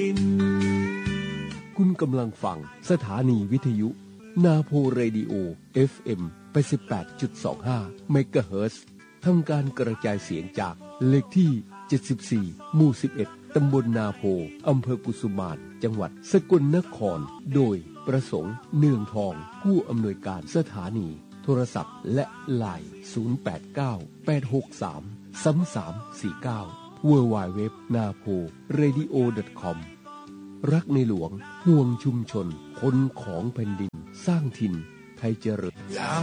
คุณกำลังฟังสถานีวิทยุนาโพเรดิโอ FM 88.25 เมกะเฮิรตซ์ทำการกระจายเสียงจากเลขที่ 74 หมู่ 11 ตำบลนาโพ อำเภอกุสุมาน จังหวัดสกลนคร โดยประสงค์เนืองทอง ผู้อำนวยการสถานีโทรศัพท์และไลน์ 089-863-3349 www.naporadio.com รักในหลวงห่วงชุมชนคนของแผ่นดินสร้างถิ่นไทยเจริญ